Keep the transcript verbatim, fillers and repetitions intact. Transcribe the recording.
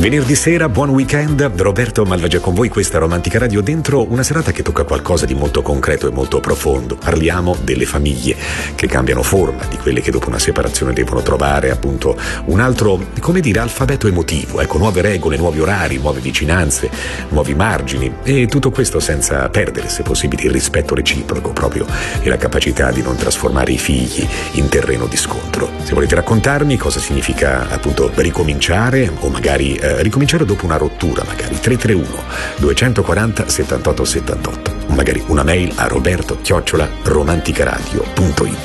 Venerdì sera, buon weekend, Roberto Malvagia con voi, questa Romantica Radio, dentro una serata che tocca qualcosa di molto concreto e molto profondo. Parliamo delle famiglie che cambiano forma, di quelle che dopo una separazione devono trovare appunto un altro, come dire, alfabeto emotivo, ecco, nuove regole, nuovi orari, nuove vicinanze, nuovi margini, e tutto questo senza perdere, se possibile, il rispetto reciproco proprio e la capacità di non trasformare i figli in terreno di scontro. Se volete raccontarmi cosa significa appunto ricominciare o magari eh, ricominciare dopo una rottura, magari tre tre uno due quattro zero settantotto settantotto, o magari una mail a roberto chiocciola romanticaradio punto it.